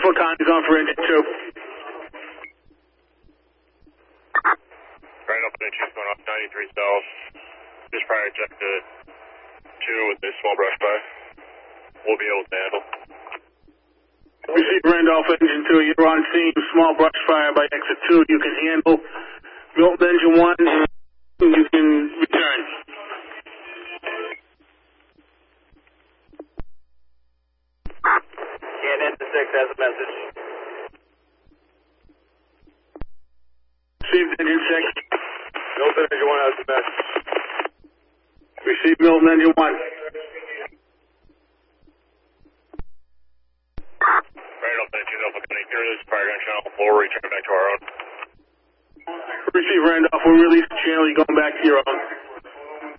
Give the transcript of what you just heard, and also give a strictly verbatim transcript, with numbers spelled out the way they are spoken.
Alpha Connie's on for engine two. Right up in engine going off ninety-three south. Just prior check to two with this small brush by. We'll be able to handle. Receive Randolph engine two, you're on scene, small brush fire by exit two, you can handle. Milton engine one, you can return. Can't enter six has a message. Received engine six. Milton engine one has a message. Received Milton engine one. Right up engine Alpha Connie, clear this fire gun channel four, return back to our own. Receive Randolph, we'll release the channel, you're going back to your own.